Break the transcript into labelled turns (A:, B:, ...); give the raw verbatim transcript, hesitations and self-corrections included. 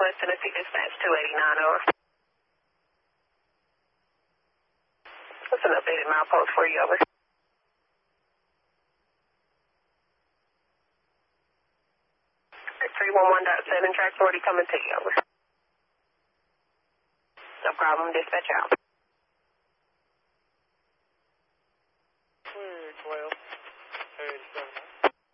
A: Southwest Tennessee Dispatch two eighty-nine, over. What's an updated milepost for you, over? three one one point seven, track forty coming to you, over. No problem, dispatch out.